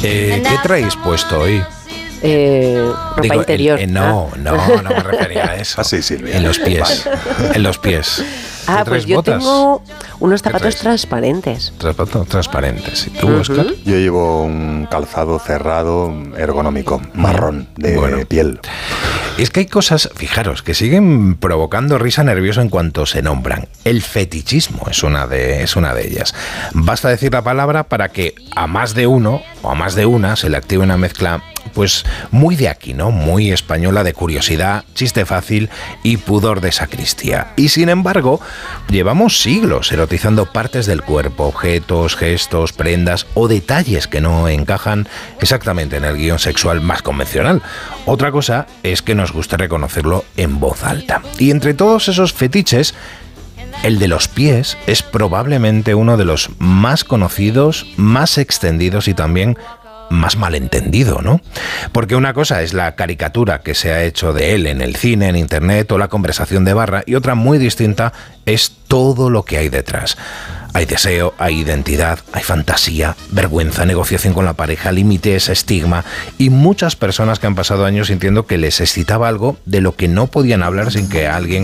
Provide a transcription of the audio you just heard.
¿Qué traéis puesto hoy? Ropa interior. No me refería a eso. Así, Silvia. En los pies. En los pies. Pues yo tengo unos zapatos transparentes. Zapatos transparentes. ¿Y tú, Óscar? Yo llevo un calzado cerrado, ergonómico, marrón, de piel. Es que hay cosas, fijaros, que siguen provocando risa nerviosa en cuanto se nombran. El fetichismo es una de ellas. Basta decir la palabra para que a más de uno o a más de una se le active una mezcla, pues muy de aquí, ¿no? Muy española, de curiosidad, chiste fácil y pudor de sacristía. Y sin embargo, llevamos siglos erotizando partes del cuerpo, objetos, gestos, prendas o detalles que no encajan exactamente en el guión sexual más convencional. Otra cosa es que nos guste reconocerlo en voz alta. Y entre todos esos fetiches, el de los pies es probablemente uno de los más conocidos, más extendidos y también más malentendido, ¿no? Porque una cosa es la caricatura que se ha hecho de él en el cine, en internet o la conversación de barra, y otra muy distinta es todo lo que hay detrás. Hay deseo, hay identidad, hay fantasía, vergüenza, negociación con la pareja, límites, estigma y muchas personas que han pasado años sintiendo que les excitaba algo de lo que no podían hablar sin que alguien